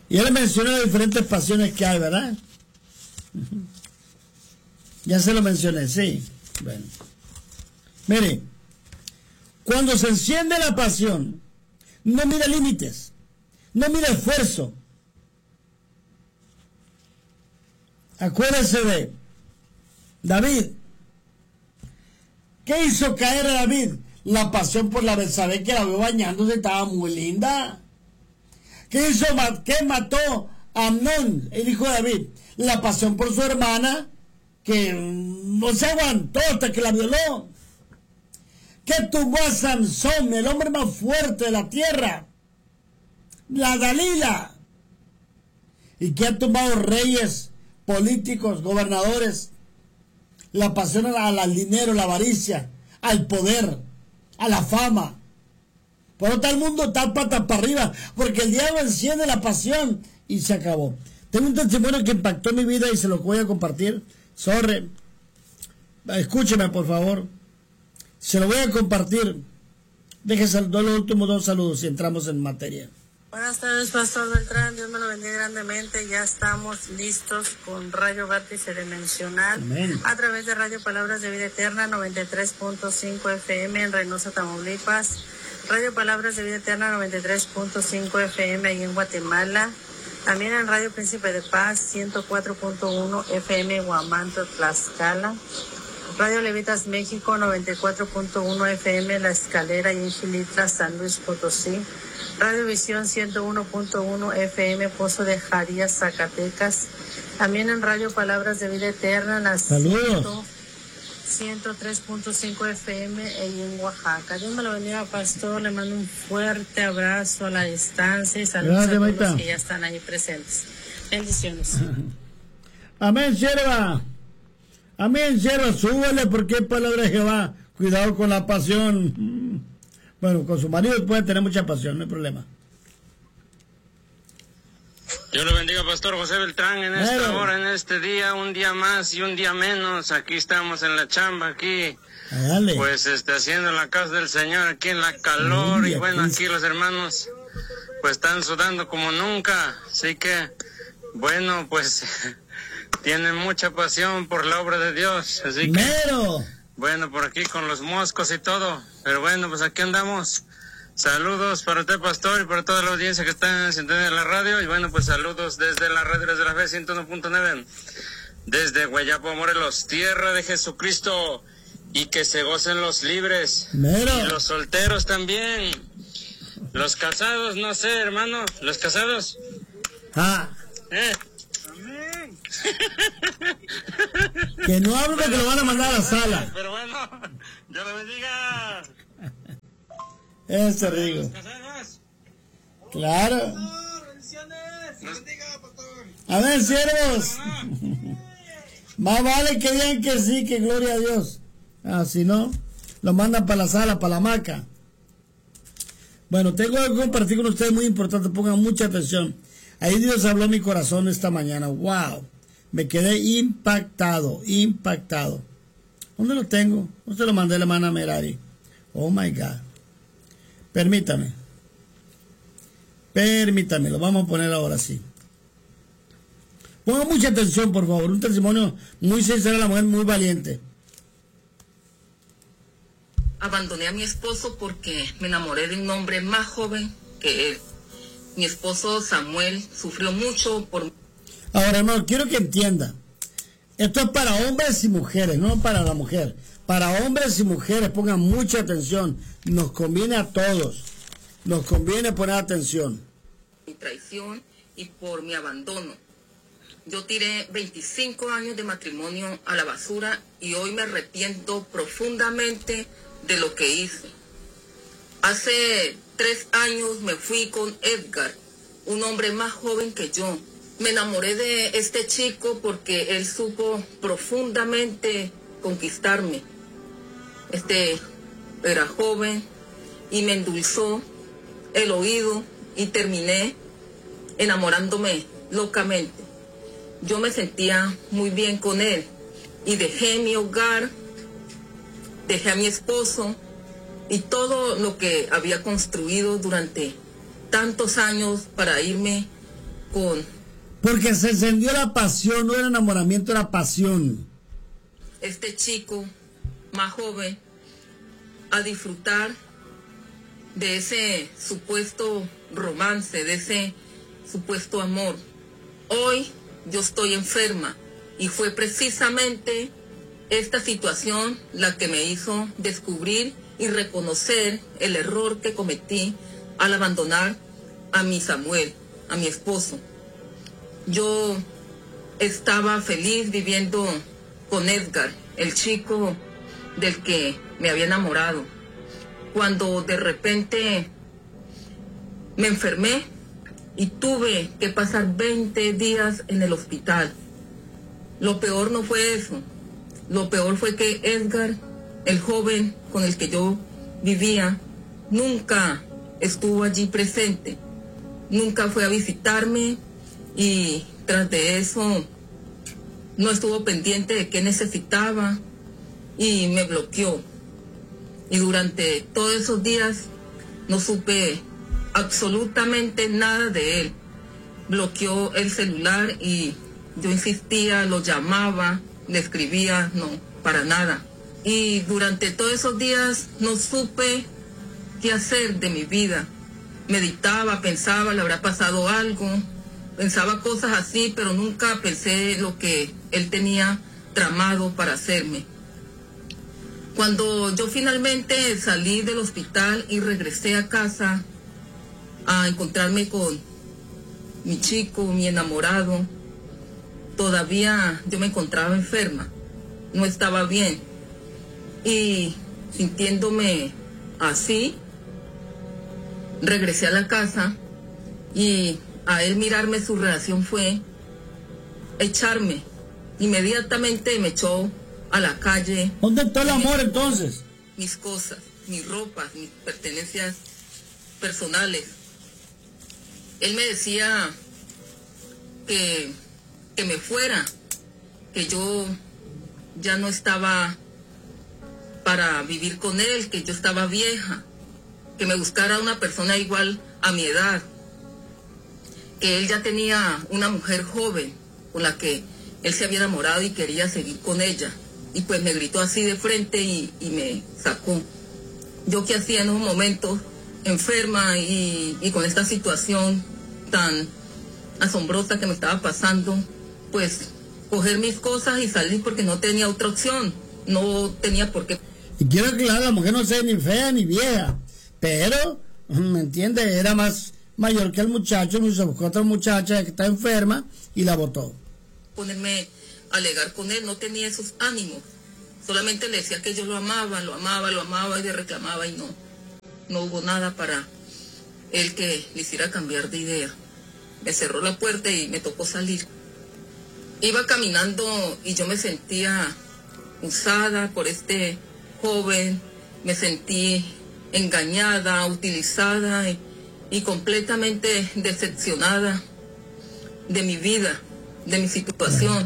Y él mencionó las diferentes pasiones que hay, ¿verdad? Ya se lo mencioné, sí. Bueno. Mire, cuando se enciende la pasión, no mira límites, no mira esfuerzo. Acuérdese de David. ¿Qué hizo caer a David? La pasión por la Betsabé, que la vio bañándose, estaba muy linda. ¿Qué mató a Amnón, el hijo de David? La pasión por su hermana, que no se aguantó hasta que la violó. ¿Qué tumbó a Sansón, el hombre más fuerte de la tierra? La Dalila. ¿Y qué ha tumbado reyes, políticos, gobernadores? La pasión al dinero, la avaricia, al poder, a la fama. Por lo tanto, el mundo está patas para arriba, porque el diablo enciende la pasión y se acabó. Tengo un testimonio que impactó mi vida y se lo voy a compartir. Sorry. Escúcheme, por favor. Se lo voy a compartir. Déjese los últimos 2 saludos y entramos en materia. Buenas tardes, Pastor Beltrán. Dios me lo bendiga grandemente. Ya estamos listos con Radio Vértice Dimensional. Amén. A través de Radio Palabras de Vida Eterna, 93.5 FM en Reynosa, Tamaulipas. Radio Palabras de Vida Eterna, 93.5 FM ahí en Guatemala. También en Radio Príncipe de Paz, 104.1 FM Huamanto, Tlaxcala. Radio Levitas México, 94.1 FM La Escalera y en Xilitla, San Luis Potosí. Radio Visión 101.1 FM Pozo de Jarías, Zacatecas. También en Radio Palabras de Vida Eterna, en la 103.5 FM y en Oaxaca. Dios me lo bendiga, pastor. Le mando un fuerte abrazo a la distancia y saludos a todos los que ya están ahí presentes. Bendiciones. Amén, sierva. Amén, sierva. Súbele porque es palabra de Jehová. Cuidado con la pasión. Bueno, con su marido puede tener mucha pasión, no hay problema. Dios lo bendiga, Pastor José Beltrán, en esta hora, en este día, un día más y un día menos. Aquí estamos en la chamba, aquí, dale. Pues haciendo la casa del Señor, aquí en la calor. Y bueno, aquí los hermanos, pues están sudando como nunca. Así que, bueno, pues, tienen mucha pasión por la obra de Dios. Así que, bueno, por aquí con los moscos y todo. Pero bueno, pues aquí andamos. Saludos para usted, pastor, y para toda la audiencia que está en sintonía de la radio. Y bueno, pues saludos desde la radio desde la fe 101.9, desde Guayapo, Morelos, tierra de Jesucristo, y que se gocen los libres. Y los solteros también. Los casados, no sé, hermano, los casados. Amén. Que no hable que lo van a mandar a la sala. Pero bueno, Dios lo bendiga. Eso digo. Claro. A ver, siervos. Más vale que digan que sí, que gloria a Dios. Si no, lo mandan para la sala, para la hamaca. Bueno, tengo algo que compartir con ustedes muy importante. Pongan mucha atención. Ahí Dios habló en mi corazón esta mañana. Wow. Me quedé impactado. ¿Dónde lo tengo? ¿Dónde se lo mandé a la hermana Merari? Oh my God. Permítame, lo vamos a poner ahora sí. Pongan mucha atención, por favor. Un testimonio muy sincero, la mujer muy valiente. Abandoné a mi esposo porque me enamoré de un hombre más joven que él. Mi esposo Samuel sufrió mucho por... Ahora, hermano, quiero que entienda. Esto es para hombres y mujeres, no para la mujer. Para hombres y mujeres, pongan mucha atención. Nos conviene a todos. Nos conviene poner atención. Mi traición y por mi abandono. Yo tiré 25 años de matrimonio a la basura y hoy me arrepiento profundamente de lo que hice. Hace 3 años me fui con Edgar, un hombre más joven que yo. Me enamoré de este chico porque él supo profundamente conquistarme. Era joven y me endulzó el oído y terminé enamorándome locamente. Yo me sentía muy bien con él y dejé mi hogar, dejé a mi esposo y todo lo que había construido durante tantos años para irme con... Porque se encendió la pasión, no era enamoramiento, era pasión. Este chico más joven a disfrutar de ese supuesto romance, de ese supuesto amor. Hoy yo estoy enferma y fue precisamente esta situación la que me hizo descubrir y reconocer el error que cometí al abandonar a mi Samuel, a mi esposo. Yo estaba feliz viviendo con Edgar, el chico del que me había enamorado, cuando de repente me enfermé y tuve que pasar 20 días en el hospital. Lo peor no fue eso, lo peor fue que Edgar, el joven con el que yo vivía, nunca estuvo allí presente, nunca fue a visitarme y tras de eso no estuvo pendiente de qué necesitaba y me bloqueó. Y durante todos esos días no supe absolutamente nada de él. Bloqueó el celular y yo insistía, lo llamaba, le escribía, no, para nada. Y durante todos esos días no supe qué hacer de mi vida. Meditaba, pensaba, le habrá pasado algo, pensaba cosas así, pero nunca pensé lo que él tenía tramado para hacerme. Cuando yo finalmente salí del hospital y regresé a casa a encontrarme con mi chico, mi enamorado, todavía yo me encontraba enferma, no estaba bien. Y sintiéndome así, regresé a la casa y a él mirarme su reacción fue echarme. Inmediatamente me echó a la calle. ¿Dónde está el amor entonces? Mis cosas, mis ropas, mis pertenencias personales. Él me decía que me fuera, que yo ya no estaba para vivir con él, que yo estaba vieja, que me buscara una persona igual a mi edad, que él ya tenía una mujer joven con la que él se había enamorado y quería seguir con ella. Y pues me gritó así de frente y me sacó. Yo qué hacía en un momento enferma y con esta situación tan asombrosa que me estaba pasando, pues coger mis cosas y salir porque no tenía otra opción, no tenía por qué. Y quiero aclarar, la mujer no es ni fea ni vieja, pero, ¿me entiende? Era más mayor que el muchacho, me buscó otra muchacha que está enferma y la botó. Ponerme a alegar con él, no tenía esos ánimos, solamente le decía que yo lo amaba y le reclamaba y no hubo nada para él que le hiciera cambiar de idea. Me cerró la puerta y me tocó salir. Iba caminando y yo me sentía usada por este joven, me sentí engañada, utilizada y completamente decepcionada de mi vida, de mi situación,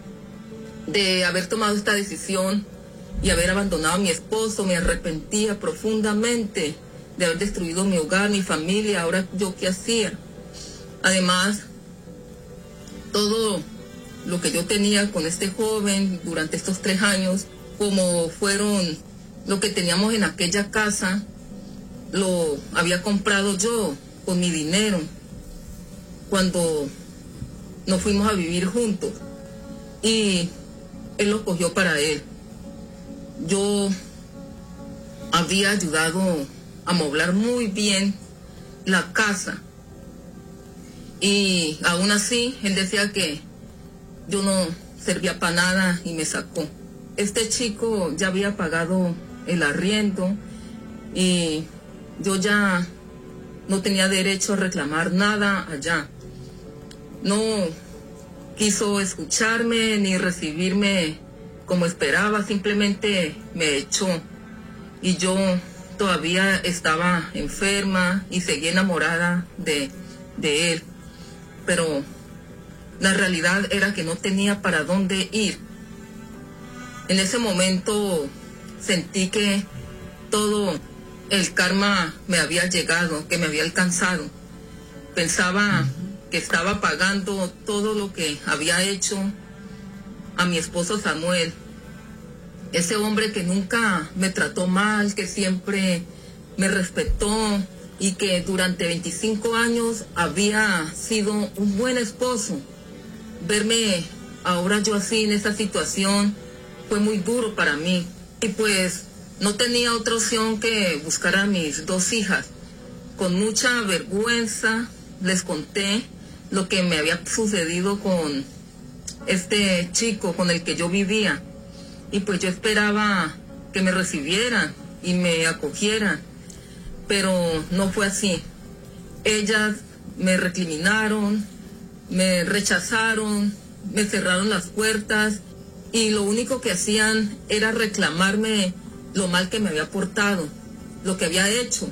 de haber tomado esta decisión y haber abandonado a mi esposo. Me arrepentía profundamente de haber destruido mi hogar, mi familia. Ahora yo qué hacía. Además, todo lo que yo tenía con este joven durante estos 3 años, como fueron lo que teníamos en aquella casa, lo había comprado yo con mi dinero cuando nos fuimos a vivir juntos y él lo cogió para él. Yo había ayudado a amoblar muy bien la casa y aún así él decía que yo no servía para nada y me sacó. Este chico ya había pagado el arriendo y yo ya no tenía derecho a reclamar nada allá. No quiso escucharme ni recibirme como esperaba, simplemente me echó. Y yo todavía estaba enferma y seguí enamorada de él. Pero la realidad era que no tenía para dónde ir. En ese momento sentí que todo el karma me había llegado, que me había alcanzado. Pensaba que estaba pagando todo lo que había hecho a mi esposo Samuel. Ese hombre que nunca me trató mal, que siempre me respetó y que durante 25 años había sido un buen esposo. Verme ahora yo así en esa situación fue muy duro para mí. Y pues no tenía otra opción que buscar a mis 2 hijas. Con mucha vergüenza les conté lo que me había sucedido con este chico con el que yo vivía. Y pues yo esperaba que me recibieran y me acogieran, pero no fue así. Ellas me recriminaron, me rechazaron, me cerraron las puertas y lo único que hacían era reclamarme lo mal que me había portado, lo que había hecho,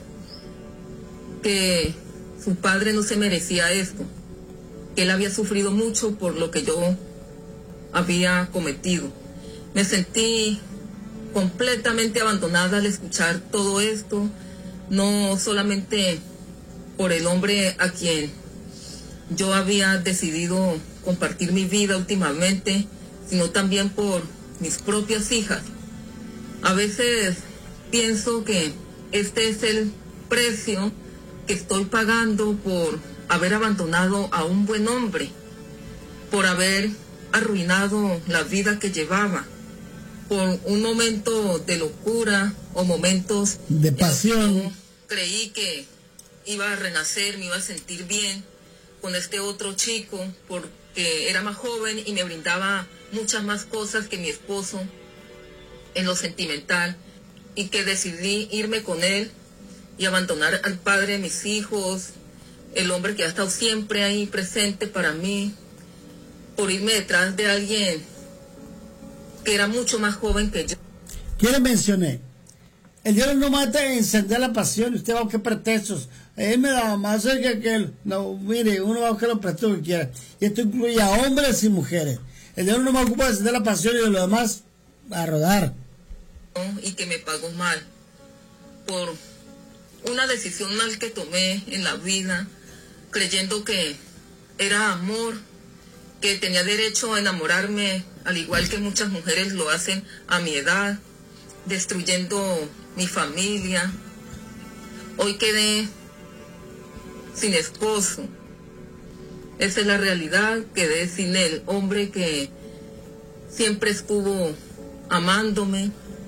que su padre no se merecía esto, que él había sufrido mucho por lo que yo había cometido. Me sentí completamente abandonada al escuchar todo esto, no solamente por el hombre a quien yo había decidido compartir mi vida últimamente, sino también por mis propias hijas. A veces pienso que este es el precio que estoy pagando por haber abandonado a un buen hombre, por haber arruinado la vida que llevaba, por un momento de locura o momentos de pasión. Creí que iba a renacer, me iba a sentir bien con este otro chico porque era más joven y me brindaba muchas más cosas que mi esposo en lo sentimental, y que decidí irme con él y abandonar al padre de mis hijos, el hombre que ha estado siempre ahí presente para mí, por irme detrás de alguien que era mucho más joven que yo. ¿Qué le mencioné? El diablo no mata a encender la pasión. ¿Usted va a buscar pretextos? Él me daba más cerca que él. No, mire, uno va a buscar los pretextos que quiera. Y esto incluye a hombres y mujeres. El diablo no me ocupa de encender la pasión y de lo demás a rodar. Y que me pagó mal por una decisión mal que tomé en la vida, creyendo que era amor, que tenía derecho a enamorarme, al igual que muchas mujeres lo hacen a mi edad, destruyendo mi familia. Hoy quedé sin esposo. Esa es la realidad, quedé sin el hombre que siempre estuvo amándome.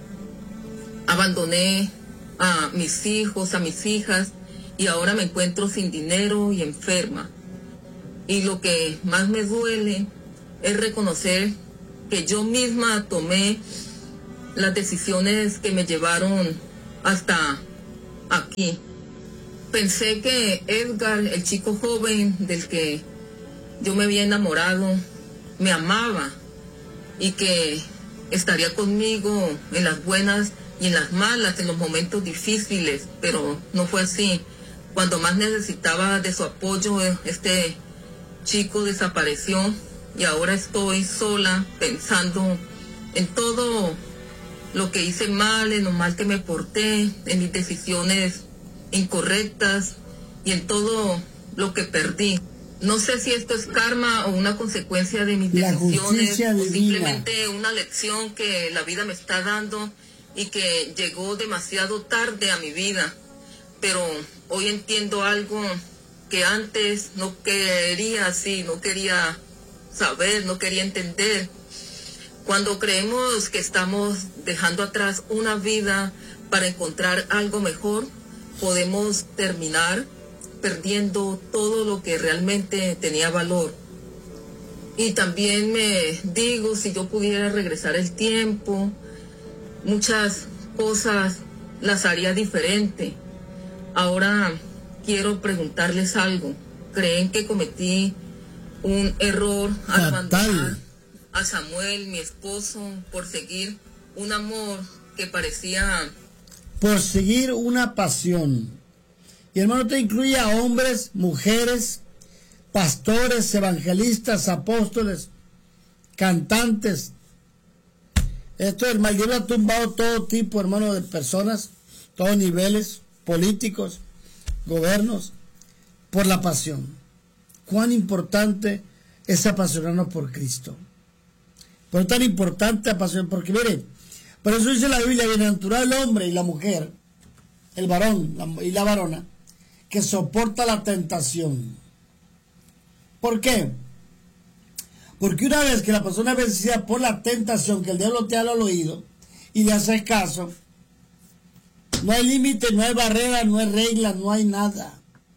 Abandoné a mis hijos, a mis hijas, y ahora me encuentro sin dinero y enferma. Y lo que más me duele es reconocer que yo misma tomé las decisiones que me llevaron hasta aquí. Pensé que Edgar, el chico joven del que yo me había enamorado, me amaba y que estaría conmigo en las buenas y en las malas, en los momentos difíciles, pero no fue así. Cuando más necesitaba de su apoyo, este chico desapareció y ahora estoy sola pensando en todo lo que hice mal, en lo mal que me porté, en mis decisiones incorrectas y en todo lo que perdí. No sé si esto es karma o una consecuencia de mis decisiones o simplemente una lección que la vida me está dando y que llegó demasiado tarde a mi vida. Pero hoy entiendo algo que antes no quería así, no quería saber, no quería entender. Cuando creemos que estamos dejando atrás una vida para encontrar algo mejor, podemos terminar perdiendo todo lo que realmente tenía valor. Y también me digo, si yo pudiera regresar el tiempo, muchas cosas las haría diferente. Ahora quiero preguntarles algo. ¿Creen que cometí un error al abandonar a Samuel, mi esposo, por seguir un amor que parecía... por seguir una pasión? Y hermano, te incluye a hombres, mujeres, pastores, evangelistas, apóstoles, cantantes. Esto el mal diablo ha tumbado todo tipo, hermano, de personas, todos niveles, políticos, gobiernos, por la pasión. cuán importante es apasionarnos por Cristo. Por eso es tan importante apasionarnos, porque miren, por eso dice la Biblia, bienaventurado el hombre y la mujer, el varón y la varona, que soporta la tentación. ¿Por qué? Porque una vez que la persona es vencida por la tentación, que el diablo te habla al oído y le haces caso, no hay límite, no hay barrera, no hay regla, no hay nada.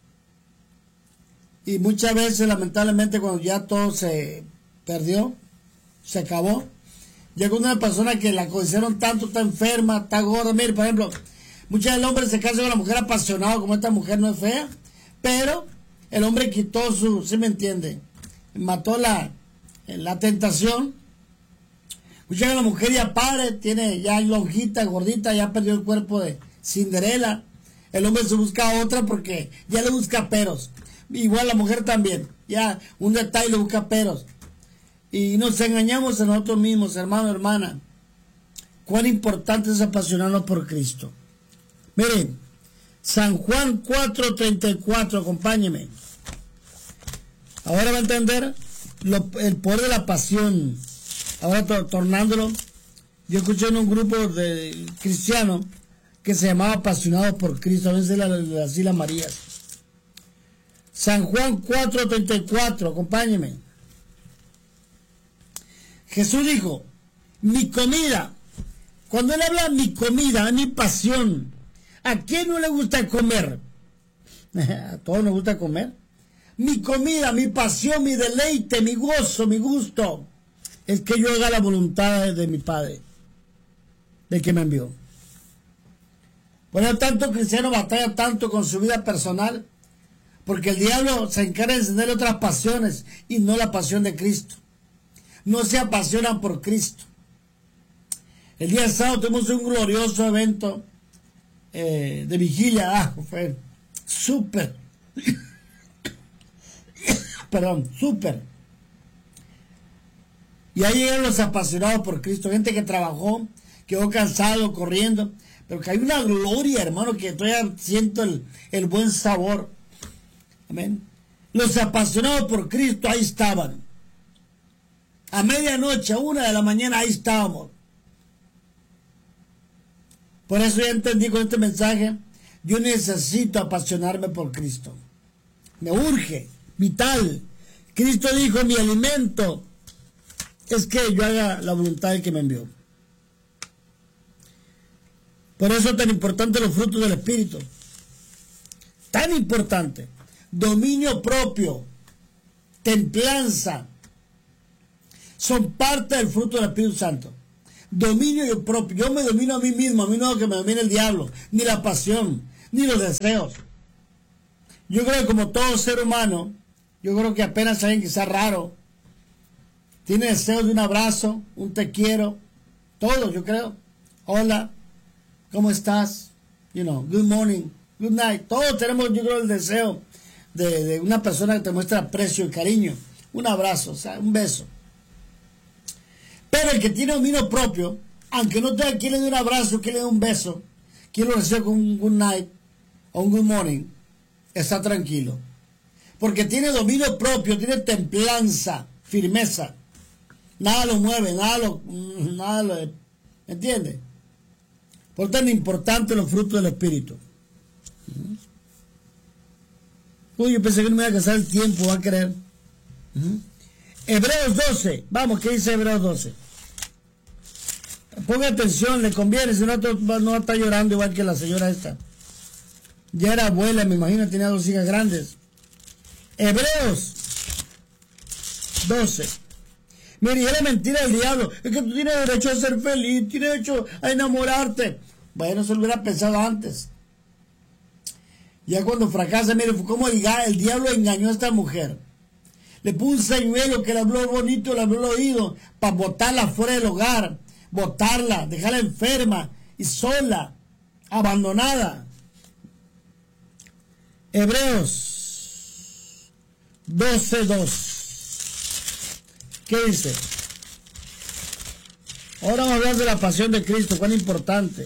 Y muchas veces, lamentablemente, cuando ya todo se perdió, se acabó, llega una persona que la codiciaron tanto, está enferma, está gorda. Mire, por ejemplo, muchas veces el hombre se casa con la mujer apasionado, como esta mujer no es fea, pero el hombre quitó su, ¿sí me entiende? Mató la tentación. Muchas veces la mujer ya padre, tiene ya lonjita, gordita, ya perdió el cuerpo de Cinderela. El hombre se busca a otra porque ya le busca peros. Igual la mujer también, ya un detalle le busca peros. Y nos engañamos a nosotros mismos, hermano, hermana. Cuán importante es apasionarnos por Cristo. Miren, San Juan 4:34, acompáñeme. Ahora va a entender el poder de la pasión. Ahora tornándolo, yo escuché en un grupo de cristianos que se llamaba Apasionados por Cristo, a veces las Islas Marías. San Juan 4:34, acompáñeme. Jesús dijo, mi comida, cuando él habla mi comida, mi pasión, ¿a quién no le gusta comer? A todos nos gusta comer. Mi comida, mi pasión, mi deleite, mi gozo, mi gusto, es que yo haga la voluntad de mi Padre, del que me envió. Por eso tanto cristiano batalla tanto con su vida personal, porque el diablo se encarga de encender otras pasiones y no la pasión de Cristo. No se apasionan por Cristo. El día sábado tuvimos un glorioso evento de vigilia. Fue súper. Perdón, súper. Y ahí llegaron los apasionados por Cristo, gente que trabajó, quedó cansado, corriendo, pero que hay una gloria, hermano, que todavía siento el buen sabor. Amén. Los apasionados por Cristo ahí estaban. A medianoche, a 1 de la mañana, ahí estábamos. Por eso ya entendí con este mensaje, yo necesito apasionarme por Cristo. Me urge, vital. Cristo dijo, mi alimento es que yo haga la voluntad del que me envió. Por eso es tan importante los frutos del Espíritu. Tan importante. Dominio propio, templanza, son parte del fruto del Espíritu Santo. Dominio propio. Yo me domino a mí mismo, a mí no que me domine el diablo, ni la pasión, ni los deseos. Yo creo que como todo ser humano, yo creo que apenas alguien que sea raro, tiene deseos de un abrazo, un te quiero, todo, yo creo. Hola, ¿cómo estás? Good morning, good night. Todos tenemos, yo creo, el deseo de una persona que te muestra aprecio y cariño. Un abrazo, o sea, un beso. Pero el que tiene dominio propio, aunque no tenga quien le dé un abrazo, quien le dé un beso, quien lo reciba con un good night o un good morning, está tranquilo. Porque tiene dominio propio, tiene templanza, firmeza. Nada lo mueve, nada lo ¿me entiende? Por tan importante los frutos del Espíritu. Uy, yo pensé que no me iba a alcanzar el tiempo, va a creer. Hebreos 12, vamos, ¿qué dice Hebreos 12? Ponga atención, le conviene, si no va a estar llorando igual que la señora esta. Ya era abuela, me imagino, tenía 2 hijas grandes. Hebreos 12. Mire, es la mentira del diablo. Es que tú tienes derecho a ser feliz, tienes derecho a enamorarte. Bueno, eso lo hubiera pensado antes. Ya cuando fracasa, mire, cómo el diablo engañó a esta mujer. Le puso un señuelo que le habló bonito, le habló al oído, para botarla fuera del hogar, botarla, dejarla enferma y sola, abandonada. Hebreos 12:2. ¿Qué dice? Ahora vamos a hablar de la pasión de Cristo, cuán importante.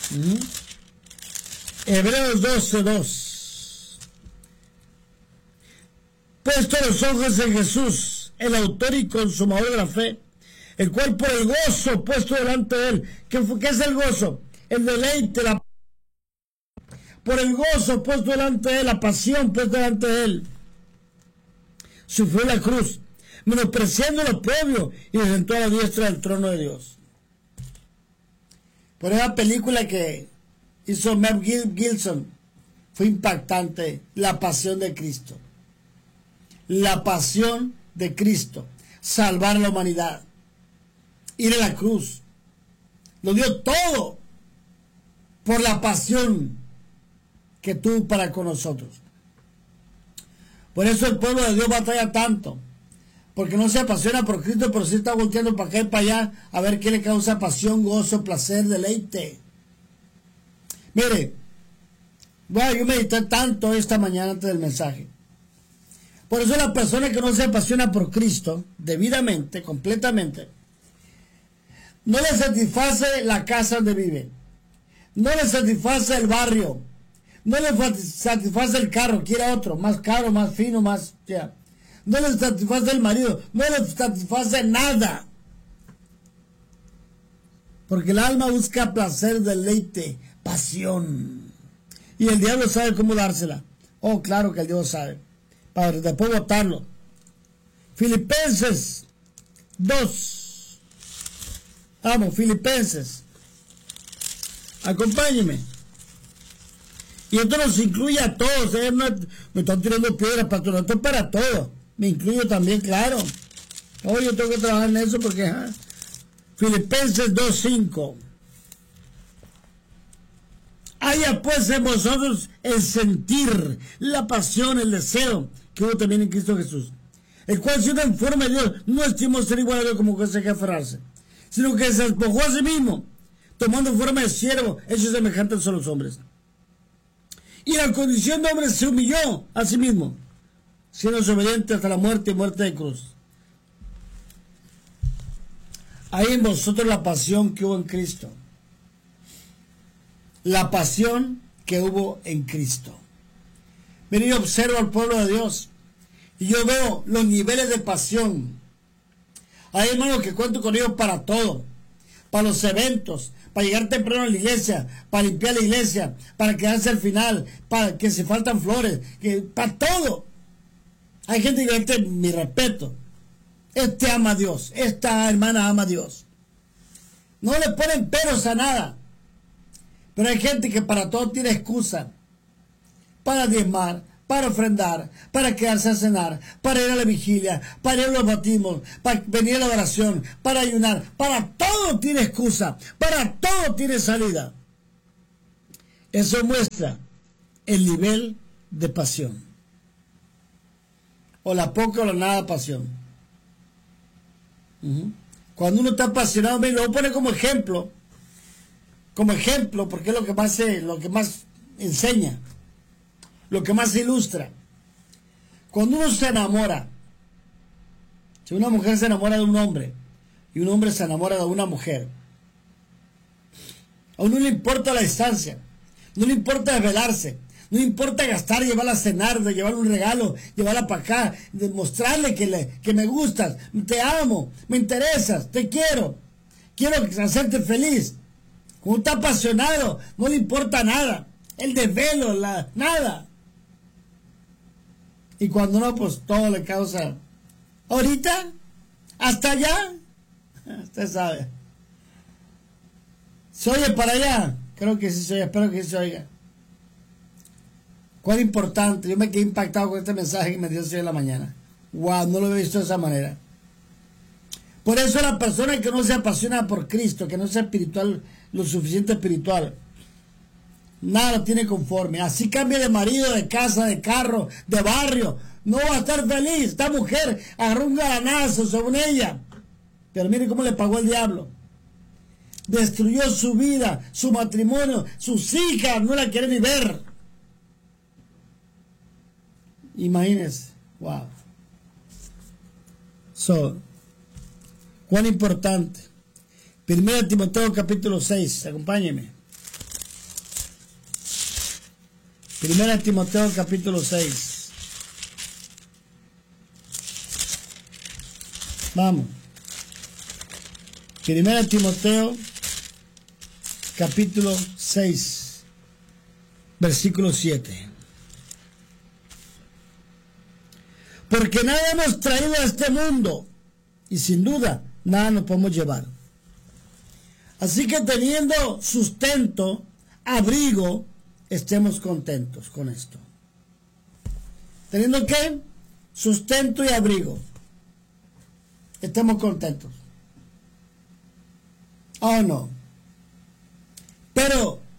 Hebreos 12:2. los ojos en Jesús, el autor y consumador de la fe, el cual por el gozo puesto delante de él. ¿Qué es el gozo? El deleite, por el gozo puesto delante de él, la pasión puesta delante de él, sufrió la cruz, menospreciando lo propio, y se sentó a la diestra del trono de Dios. Por esa película que hizo Mel Gibson fue impactante, La Pasión de Cristo. La pasión de Cristo, salvar a la humanidad, ir a la cruz, lo dio todo por la pasión que tuvo para con nosotros. Por eso el pueblo de Dios batalla tanto, porque no se apasiona por Cristo, pero sí está volteando para acá y para allá a ver qué le causa pasión, gozo, placer, deleite. Mire, bueno, yo medité tanto esta mañana antes del mensaje. Por eso la persona que no se apasiona por Cristo debidamente, completamente, no le satisface la casa donde vive, no le satisface el barrio, no le satisface el carro, quiere otro, más caro, más fino, más... Yeah. No le satisface el marido, no le satisface nada. Porque el alma busca placer, deleite, pasión. Y el diablo sabe cómo dársela. Oh, claro que el Dios sabe. Para después botarlo. Filipenses 2. Vamos, Filipenses. Acompáñeme. Y esto nos incluye a todos. Me están tirando piedras, pastor. Esto es para todos. Me incluyo también, claro. Hoy yo tengo que trabajar en eso porque... Filipenses 2:5. Haya pues en vosotros el sentir, la pasión, el deseo que hubo también en Cristo Jesús, el cual siendo en forma de Dios no estimó ser igual a Dios como cosa que aferrarse, sino que se despojó a sí mismo, tomando forma de siervo, hecho semejante a los hombres. Y en la condición de hombre se humilló a sí mismo, siendo desobediente hasta la muerte y muerte de cruz. Hay en vosotros la pasión que hubo en Cristo. La pasión que hubo en Cristo. Mire, yo observo al pueblo de Dios y yo veo los niveles de pasión. Hay hermanos que cuento con ellos para todo, para los eventos, para llegar temprano a la iglesia, para limpiar la iglesia, para quedarse al final, para que si faltan flores, para todo. Hay gente que mi respeto. Este ama a Dios, esta hermana ama a Dios. No le ponen peros a nada. Pero hay gente que para todo tiene excusa. Para diezmar, para ofrendar, para quedarse a cenar, para ir a la vigilia, para ir a los bautismos, para venir a la oración, para ayunar. Para todo tiene excusa, para todo tiene salida. Eso muestra el nivel de pasión. O la poca o la nada pasión. Cuando uno está apasionado, me lo pone como ejemplo, porque es lo que más enseña, lo que más ilustra. Cuando uno se enamora, si una mujer se enamora de un hombre y un hombre se enamora de una mujer, a uno no le importa la distancia, no le importa desvelarse, no le importa gastar, llevarla a cenar, de llevarle un regalo, llevarla para acá, de mostrarle que me gustas, te amo, me interesas, te quiero hacerte feliz. Cuando está apasionado, no le importa nada, el desvelo, nada. Y cuando no, pues todo le causa. Ahorita, hasta allá, usted sabe. ¿Se oye para allá? Creo que sí se oye, espero que sí se oiga. ¿Cuál importante? Yo me quedé impactado con este mensaje que me dio hoy en la mañana. Wow, no lo he visto de esa manera. Por eso la persona que no se apasiona por Cristo, que no sea espiritual, lo suficiente espiritual, nada lo tiene conforme. Así cambia de marido, de casa, de carro, de barrio, no va a estar feliz. Esta mujer agarró un galanazo sobre ella, pero mire cómo le pagó el diablo. Destruyó su vida, su matrimonio, sus hijas, no la quiere ni ver. Imagínense, wow. Cuán importante. 1 Timoteo capítulo 6, acompáñenme. 1 Timoteo capítulo 6. Vamos. 1 Timoteo, capítulo 6, versículo 7. Porque nada hemos traído a este mundo, y sin duda nada nos podemos llevar. Así que teniendo sustento, abrigo, estemos contentos con esto. ¿Teniendo qué? Sustento y abrigo. Estemos contentos. Oh, no. Pero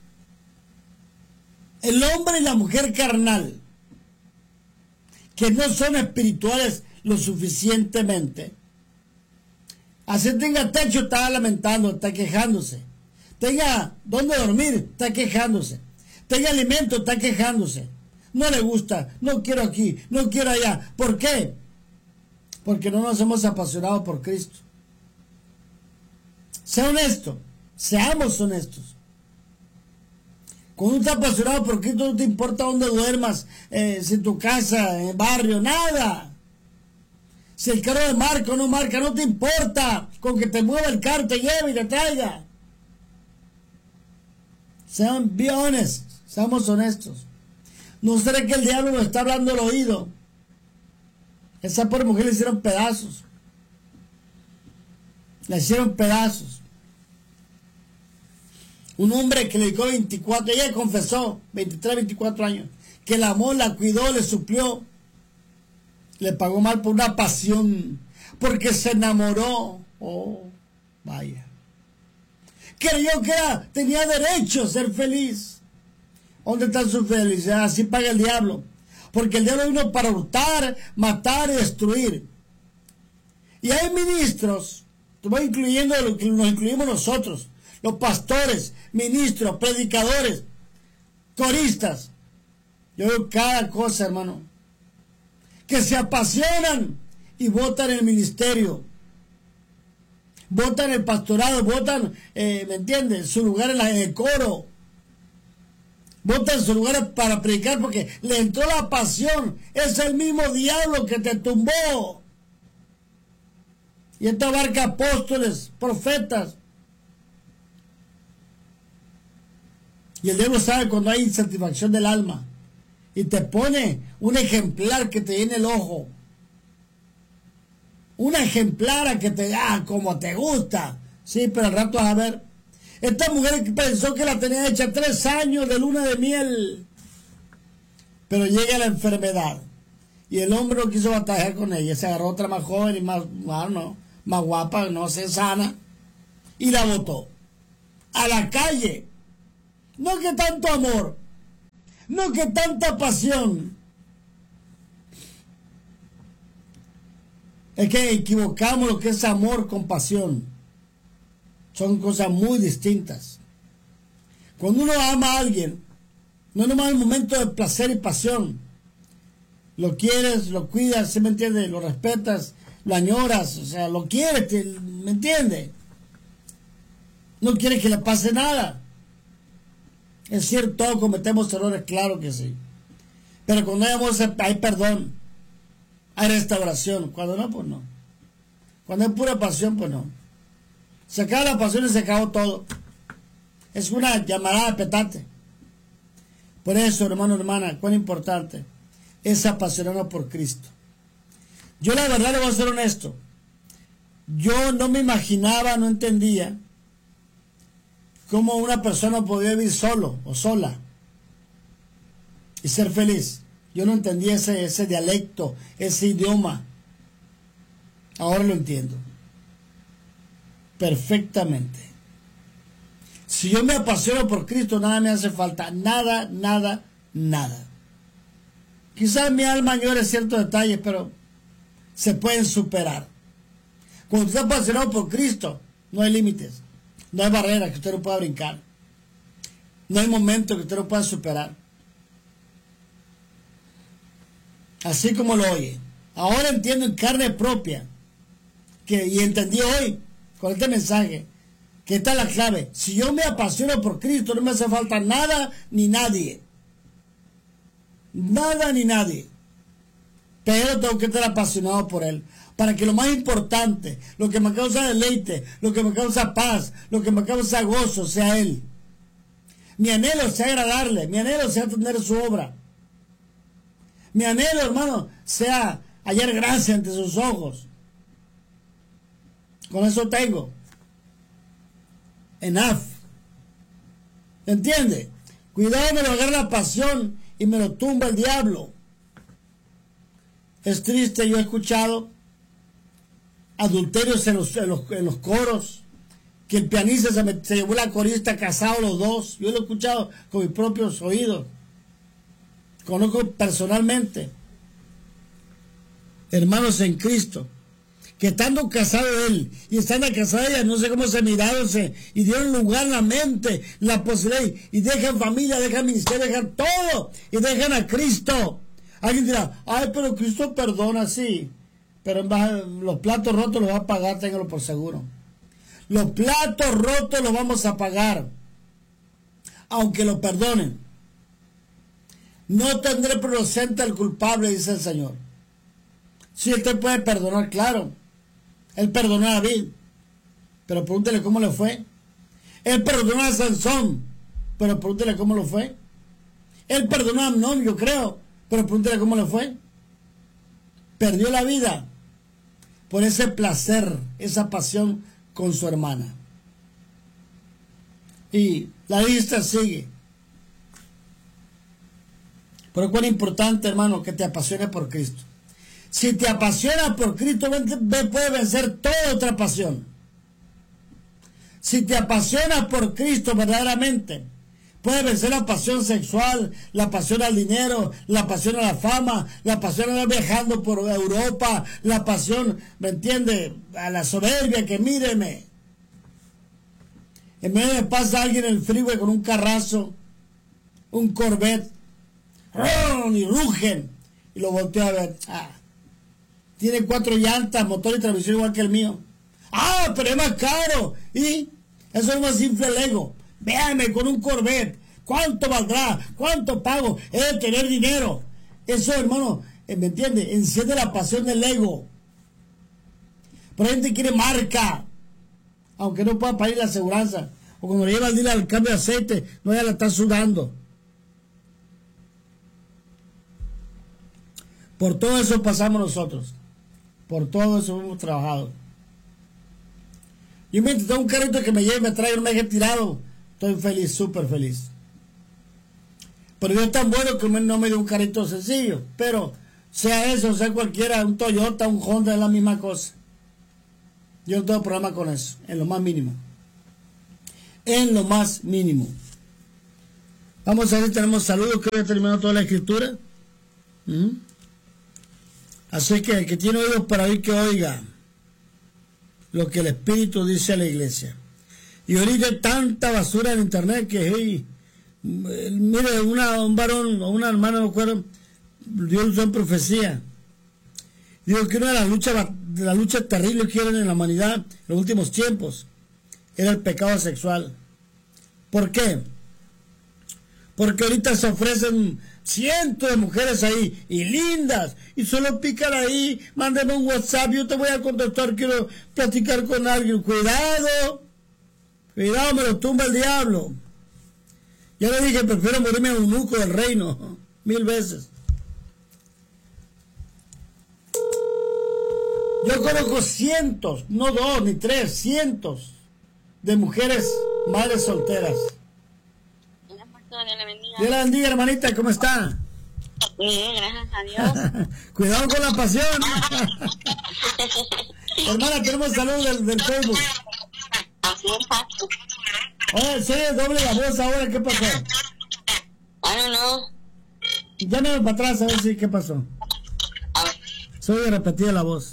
el hombre y la mujer carnal, que no son espirituales lo suficientemente, así tenga techo, está lamentando, está quejándose. Tenga dónde dormir, está quejándose. Tenga alimento, está quejándose. No le gusta, no quiero aquí, no quiero allá. ¿Por qué? Porque no nos hemos apasionado por Cristo. Sea honesto, seamos honestos. Cuando estás apasionado por Cristo, no te importa dónde duermas, si en tu casa, en el barrio, nada. Si el carro de marca o no marca, no te importa. Con que te mueva el carro, te lleve y te traiga. Sean bien honestos, seamos honestos. ¿No será que el diablo nos está hablando al oído? Esa pobre mujer le hicieron pedazos. Le hicieron pedazos. Un hombre que le dedicó 24, ella confesó, 23, 24 años, que la amó, la cuidó, le suplió, le pagó mal por una pasión, porque se enamoró. Oh, vaya. Creyó que tenía derecho a ser feliz. ¿Dónde está su felicidad? Así paga el diablo. Porque el diablo vino para hurtar, matar y destruir. Y hay ministros, estoy incluyendo lo que nos incluimos nosotros, los pastores, ministros, predicadores, coristas. Yo veo cada cosa, hermano, que se apasionan y votan el ministerio, votan el pastorado, votan, ¿me entiendes?, su lugar en el coro, votan su lugar para predicar porque le entró la pasión. Es el mismo diablo que te tumbó. Y esta barca apóstoles, profetas. Y el diablo sabe cuando hay insatisfacción del alma. Y te pone un ejemplar que te llene el ojo. Una ejemplar que te da como te gusta. Sí, pero al rato vas a ver. Esta mujer pensó que la tenía hecha 3 años de luna de miel. Pero llega la enfermedad. Y el hombre no quiso batallar con ella. Se agarró otra más joven y más guapa, no sé, sana. Y la botó. A la calle. No que tanto amor, no que tanta pasión. Es que equivocamos lo que es amor con pasión. Son cosas muy distintas. Cuando uno ama a alguien, no es nomás el momento de placer y pasión. Lo quieres, lo cuidas, ¿sí me entiendes? Lo respetas, lo añoras, o sea, lo quieres, ¿me entiendes? No quieres que le pase nada. Es cierto, todos cometemos errores, claro que sí. Pero cuando hay amor hay perdón, hay restauración. Cuando no, pues no. Cuando hay pura pasión, pues no. Se acaba la pasión y se acabó todo. Es una llamarada de petate. Por eso, hermano, hermana, cuán importante es apasionarnos por Cristo. Yo la verdad le voy a ser honesto. Yo no me imaginaba, no entendía cómo una persona podía vivir solo o sola y ser feliz. Yo no entendía ese dialecto, ese idioma. Ahora lo entiendo perfectamente. Si yo me apasiono por Cristo, nada me hace falta. Nada, nada, nada. Quizás mi alma añore ciertos detalles, pero se pueden superar. Cuando usted está apasionado por Cristo, no hay límites. No hay barreras que usted no pueda brincar. No hay momentos que usted no pueda superar. Así como lo oye. Ahora entiendo en carne propia y entendí hoy con este mensaje que esta es la clave. Si yo me apasiono por Cristo, no me hace falta nada ni nadie. Nada ni nadie. pero tengo que estar apasionado por Él, para que lo más importante, lo que me causa deleite, lo que me causa paz, lo que me causa gozo, sea Él. Mi anhelo sea agradarle, mi anhelo sea tener su obra. Mi anhelo, hermano, sea hallar gracia ante sus ojos. Con eso tengo. Enough. ¿Entiende? Cuidado, me lo agarra la pasión y me lo tumba el diablo. Es triste, yo he escuchado adulterios en los coros, que el pianista se llevó la corista casado los dos. Yo lo he escuchado con mis propios oídos. Conozco personalmente hermanos en Cristo que estando casado él y estando casada ella, no sé cómo se miraron y dieron lugar en la mente, la posibilidad, y dejan familia, dejan ministerio, dejan todo y dejan a Cristo. Alguien dirá, ay, pero Cristo perdona, sí, pero los platos rotos los va a pagar, téngalo por seguro. Los platos rotos los vamos a pagar, aunque lo perdonen. No tendré presente al culpable, dice el Señor. Si Él te puede perdonar, claro. Él perdonó a David, pero pregúntele cómo le fue. Él perdonó a Sansón, pero pregúntele cómo le fue. Él perdonó a Amnón, yo creo, pero pregúntele cómo le fue. Perdió la vida por ese placer, esa pasión con su hermana. Y la lista sigue. Pero cuán importante, hermano, que te apasiones por Cristo. Si te apasionas por Cristo, puede vencer toda otra pasión. Si te apasionas por Cristo verdaderamente, puede vencer la pasión sexual, la pasión al dinero, la pasión a la fama, la pasión a andar viajando por Europa, la pasión, ¿me entiende?, a la soberbia, que míreme. En medio me pasa alguien en el freeway con un carrazo, un Corvette, y rugen, y lo volteo a ver. Tiene 4 llantas, motor y transmisión igual que el mío. Pero es más caro. Y eso es más simple el ego. Véame con un Corvette. ¿Cuánto valdrá? ¿Cuánto pago? Es de tener dinero. Eso, hermano, ¿me entiende? Enciende la pasión del ego. Pero la gente quiere marca, aunque no pueda pagar la aseguranza. O cuando le lleva al dealer al cambio de aceite, no, ya la está sudando. Por todo eso pasamos nosotros. Por todo eso hemos trabajado. Yo mientras tengo un carrito que me lleve y me trae, no me deje tirado, estoy feliz, súper feliz. Pero Dios es tan bueno que no me dio un carrito sencillo. Pero sea eso, sea cualquiera, un Toyota, un Honda, es la misma cosa. Yo no tengo problema con eso, en lo más mínimo. En lo más mínimo. Vamos a ver si tenemos saludos, que hoy he terminado toda la escritura. Así que el que tiene oídos para oír, que oiga lo que el Espíritu dice a la iglesia. Y ahorita hay tanta basura en internet que, mire, un varón o una hermana, no me acuerdo, Dios usó en profecía. Digo que una de las luchas terribles que hay en la humanidad en los últimos tiempos era el pecado sexual. ¿Por qué? Porque ahorita se ofrecen cientos de mujeres ahí, y lindas, y solo pican ahí, mándame un WhatsApp, yo te voy a contestar, quiero platicar con alguien. Cuidado, me lo tumba el diablo. Ya le dije, prefiero morirme eunuco del reino, 1000 veces. Yo conozco cientos, no 2 ni 3, cientos de mujeres madres solteras. Dios la bendiga, hermanita, ¿cómo está? Bien, gracias a Dios. Cuidado con la pasión. Hermana, tenemos saludos del Facebook. Así es. Oye, soy doble la voz ahora, ¿qué pasó? No. Llámame para atrás a ver si, ¿qué pasó? Soy de repetida la voz.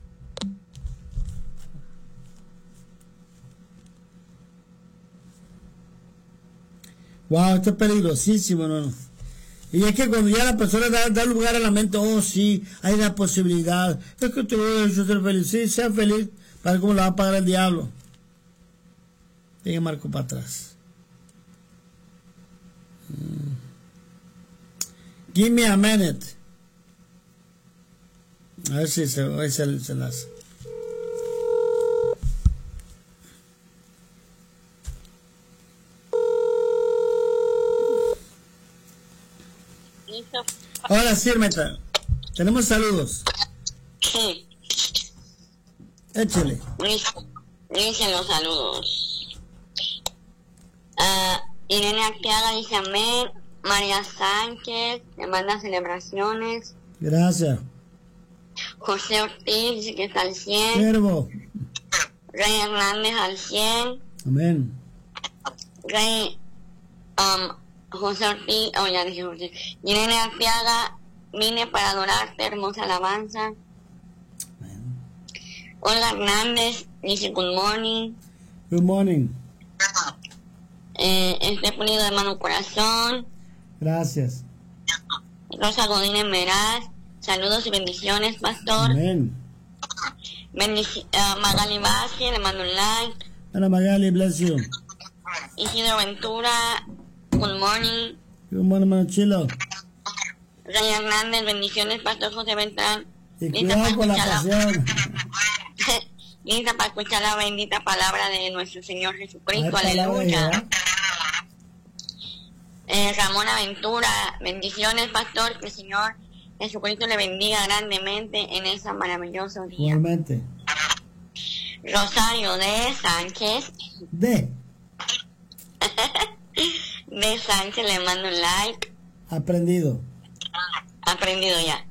Wow, esto es peligrosísimo, ¿no? Y es que cuando ya la persona da lugar a la mente, oh sí, hay una posibilidad, es que te voy a ser feliz, sí, sea feliz, para ver cómo la va a pagar el diablo. Deje marco para atrás. Give me a minute. A ver si hoy se las... ¿Listo? Ahora sí, Hermeta. Tenemos saludos. Sí. Échale. Dicen los saludos. Irene Arteaga dice amén. María Sánchez le manda celebraciones. Gracias. José Ortiz dice que está al 100. Siervo. Rey Hernández al 100. Amén. Rey José Ortiz, ya dije José. Irene Arteaga, vine para adorarte, hermosa alabanza. Amén. Olga Hernández dice good morning. Good morning. Ponido de mano corazón. Gracias. Rosa Godínez Meraz, saludos y bendiciones, pastor. Amén. Magali Vázquez, le mando un like. Ana Magali, bless you. Isidro Ventura, good morning. Good morning, hermano Chilo. Rey Hernández, bendiciones, pastor José Beltrán. Y cuidado con la pasión. Lista para escuchar la bendita palabra de nuestro Señor Jesucristo, Hay palabra aleluya. ya. Ramón Aventura, bendiciones, pastor, que el Señor Jesucristo le bendiga grandemente en ese maravilloso día. Igualmente. Rosario de Sánchez, De. de Sánchez, le mando un like. Aprendido. Aprendido ya.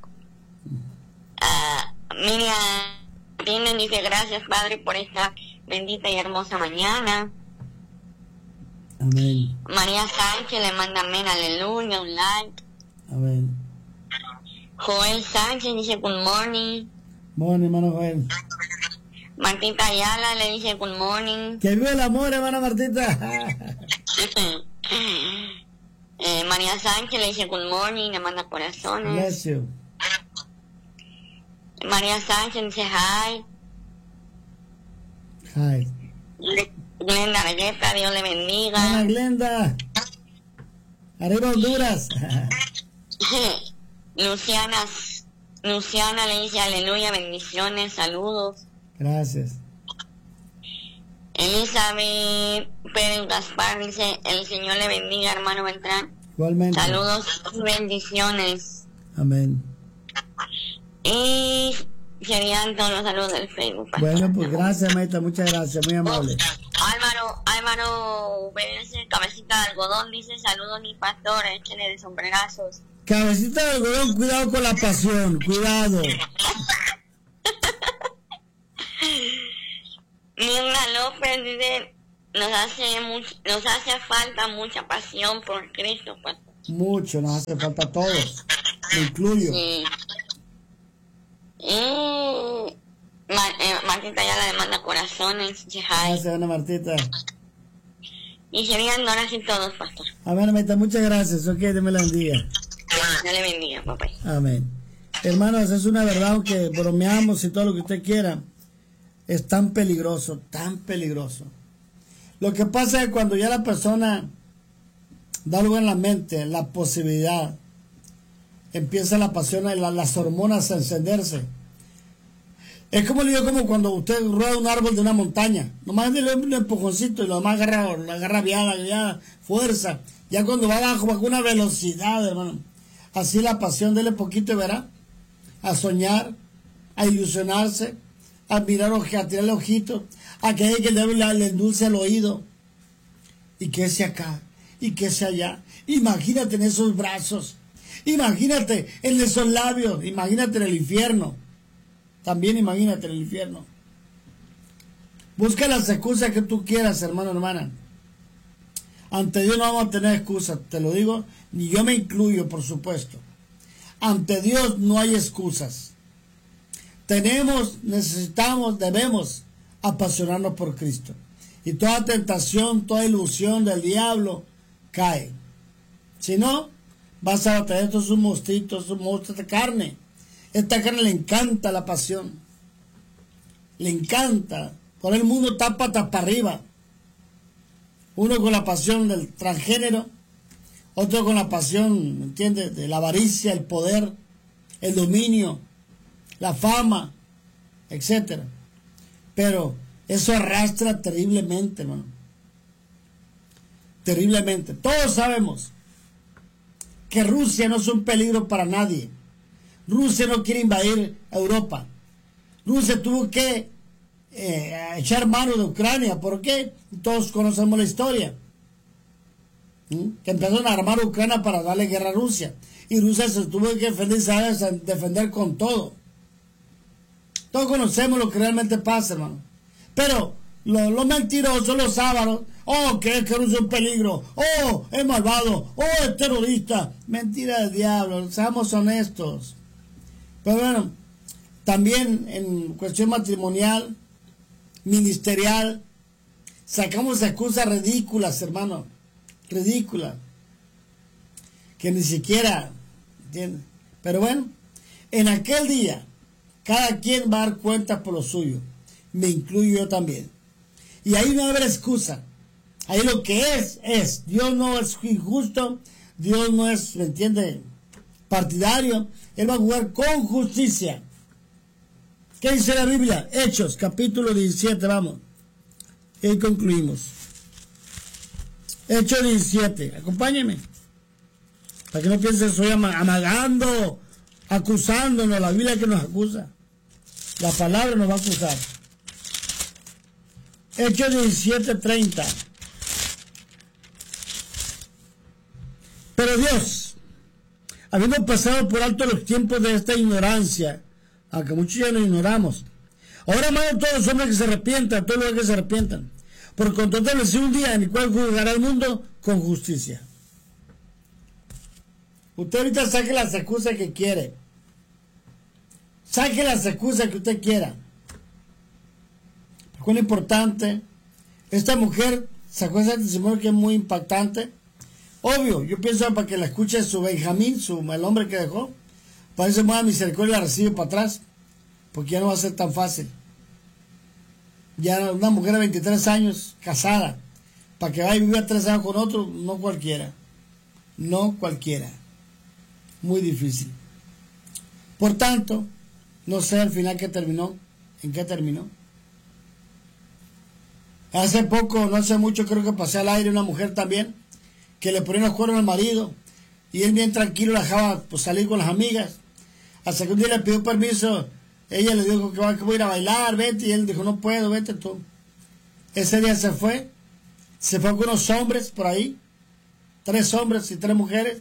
Miriam Martínez dice gracias, Padre, por esta bendita y hermosa mañana. Amén. María Sánchez le manda amén, aleluya, un like. Amén. Joel Sánchez dice good morning. Morning, hermano Joel. Martita Ayala le dice good morning. Que viva el amor, hermana Martita. María Sánchez le dice good morning, le manda corazones. Bless you. María Sánchez dice hi. Hi. Glenda Argueta, Dios le bendiga. Ana Glenda. Arriba Honduras. Luciana le dice aleluya, bendiciones, saludos. Gracias. Elizabeth Pérez Gaspar dice el Señor le bendiga, hermano Beltrán. Igualmente. Saludos y bendiciones. Amén. Y serían todos los saludos del Facebook, pastor. Bueno, pues gracias, Maita. Muchas gracias. Muy amable. Álvaro Pérez, cabecita de algodón, dice saludos mi pastor, échale de sombrerazos. Cabecita de algodón, cuidado con la pasión. Cuidado. Mirna López dice nos hace falta mucha pasión por Cristo, pastor. Mucho, nos hace falta a todos. Me incluyo. Sí. Y Martita ya la demanda corazones, dice hi. Gracias, Ana Martita. Y serían ahora sí todos, pastor. Amén, Maita. Muchas gracias. Ok, Dios me la bendiga. Dios le bendiga, papá. Amén. Hermanos, es una verdad, aunque bromeamos y todo lo que usted quiera, es tan peligroso, tan peligroso. Lo que pasa es que cuando ya la persona da algo en la mente, la posibilidad, empieza la pasión, las hormonas a encenderse. Es como cuando usted rueda un árbol de una montaña, nomás dele un empujoncito y lo demás agarra viada, fuerza. Ya cuando va abajo, bajo una velocidad, hermano. Así la pasión, dele poquito y verá. A soñar, a ilusionarse, a mirar, a tirarle ojitos, a que el diablo le endulce el oído. Y que sea acá, y que sea allá. Imagínate en esos brazos, imagínate en esos labios, imagínate en el infierno. También imagínate en el infierno. Busca las excusas que tú quieras, hermano, hermana. Ante Dios no vamos a tener excusas, te lo digo, ni yo me incluyo, por supuesto. Ante Dios no hay excusas. Necesitamos, debemos apasionarnos por Cristo. Y toda tentación, toda ilusión del diablo cae. Si no, vas a batallar. Esto es un monstruito de carne. Esta carne le encanta la pasión. Le encanta. Por el mundo está patas para arriba. Uno con la pasión del transgénero, otro con la pasión, ¿entiendes?, de la avaricia, el poder, el dominio. la fama, etcétera. Pero eso arrastra terriblemente, hermano. Terriblemente. Todos sabemos que Rusia no es un peligro para nadie. Rusia no quiere invadir Europa. Rusia tuvo que echar mano de Ucrania. ¿Por qué? Todos conocemos la historia. Que empezaron a armar a Ucrania para darle guerra a Rusia. Y Rusia se tuvo que defender con todo. Todos conocemos lo que realmente pasa, hermano. Pero los mentirosos, los ávaros, que Rusia es un peligro, es malvado, es terrorista. Mentira del diablo, seamos honestos. Pero bueno, también en cuestión matrimonial, ministerial, sacamos excusas ridículas, hermano. Ridículas. Que ni siquiera, ¿entiendes? Pero bueno, en aquel día, cada quien va a dar cuenta por lo suyo. Me incluyo yo también. Y ahí no va a haber excusa. Ahí lo que es. Dios no es injusto. Dios no es, ¿me entiende?, partidario. Él va a jugar con justicia. ¿Qué dice la Biblia? Hechos, capítulo 17, vamos. Y concluimos. Hechos 17, acompáñenme. Para que no piensen que estoy amagando, acusándonos. La Biblia que nos acusa. La palabra nos va a acusar. Hechos 17:30. Pero Dios, habiendo pasado por alto los tiempos de esta ignorancia, aunque muchos ya lo ignoramos, ahora manda a todos los hombres que se arrepientan, a todos los que se arrepientan, por contarles un día en el cual juzgará al mundo con justicia. Usted ahorita saque las excusas que quiere. Saque las excusas que usted quiera. Fue importante. Esta mujer sacó ese testimonio que es muy impactante. Obvio, yo pienso para que la escuche su Benjamín, el hombre que dejó. Para eso más misericordia la recibe para atrás. Porque ya no va a ser tan fácil. Ya una mujer de 23 años, casada, para que vaya y viva 3 años con otro, no cualquiera. No cualquiera. Muy difícil. Por tanto, no sé al final qué terminó. ¿En qué terminó? Hace poco, no hace mucho, creo que pasé al aire una mujer también, que le ponía los cuernos al marido, y él bien tranquilo la dejaba pues, salir con las amigas. Hasta que un día le pidió permiso, ella le dijo que voy a ir a bailar, vete, y él dijo, no puedo, vete tú. Ese día se fue con unos hombres por ahí, 3 hombres y 3 mujeres.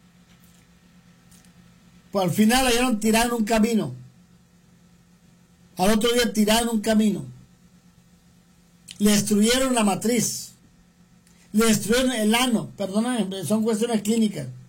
Pues al final la hallaron tirada en un camino. Al otro día tirada en un camino. Le destruyeron la matriz. Le destruyeron el ano. Perdóname, son cuestiones clínicas.